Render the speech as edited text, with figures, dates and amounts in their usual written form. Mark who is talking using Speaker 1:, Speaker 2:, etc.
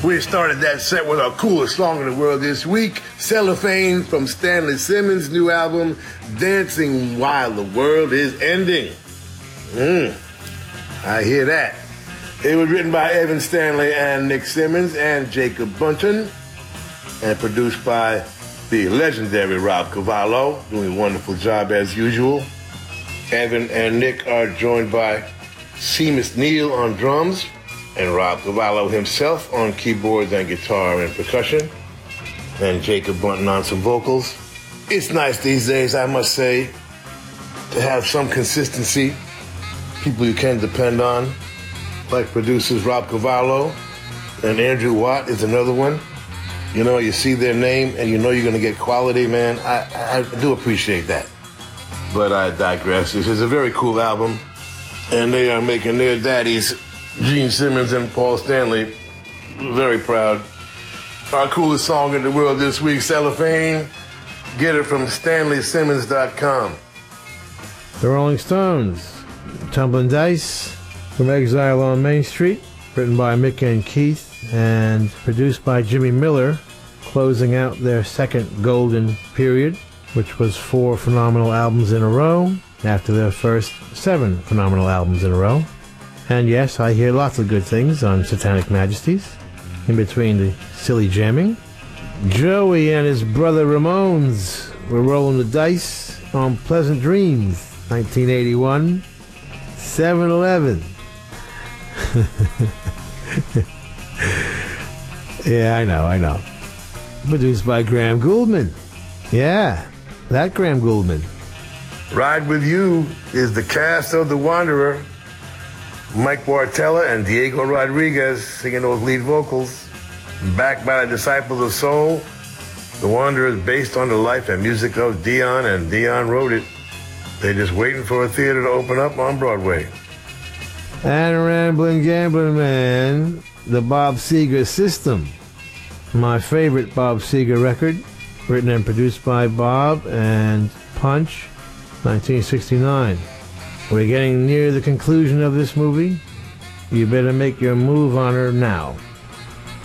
Speaker 1: We started that set with our coolest song in the world this week, Cellophane from Stanley Simmons' new album, Dancing While the World is Ending. I hear that. It was written by Evan Stanley and Nick Simmons and Jacob Bunton, and produced by the legendary Rob Cavallo, doing a wonderful job as usual. Evan and Nick are joined by Seamus Neal on drums, and Rob Cavallo himself on keyboards and guitar and percussion, and Jacob Bunton on some vocals. It's nice these days, I must say, to have some consistency, people you can depend on, like producers Rob Cavallo and Andrew Watt is another one. You know, you see their name and you know you're going to get quality, man. I do appreciate that. But I digress. This is a very cool album, and they are making their daddies, Gene Simmons and Paul Stanley, very proud. Our coolest song in the world this week, Cellophane. Get it from StanleySimmons.com.
Speaker 2: The Rolling Stones, Tumbling Dice, from Exile on Main Street, written by Mick and Keith, and produced by Jimmy Miller, closing out their second golden period, which was 4 phenomenal albums in a row, after their first 7 phenomenal albums in a row. And yes, I hear lots of good things on Satanic Majesties, in between the silly jamming. Joey and his brother Ramones were rolling the dice on Pleasant Dreams, 1981, 7-Eleven. Yeah, I know. Produced by Graham Gouldman. Yeah, that Graham Gouldman.
Speaker 1: Ride With You is the cast of The Wanderer. Mike Bartella and Diego Rodriguez singing those lead vocals. Backed by the Disciples of Soul, The Wanderer is based on the life and music of Dion, and Dion wrote it. They're just waiting for a theater to open up on Broadway.
Speaker 2: And Ramblin' Gambling Man, the Bob Seger System. My favorite Bob Seger record, written and produced by Bob and Punch, 1969. We're getting near the conclusion of this movie. You better make your move on her now.